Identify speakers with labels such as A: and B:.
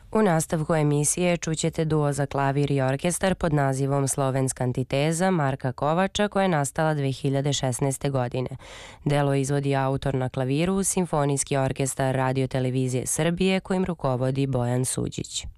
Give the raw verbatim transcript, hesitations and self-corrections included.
A: U nastavku emisije čućete duo za klavir i orkestar pod nazivom Slovenska antiteza Marka Kovača koja je nastala dve hiljade šesnaeste. godine. Delo izvodi autor na klaviru, Simfonijski orkestar Radio televizije Srbije kojim rukovodi Bojan Suđić.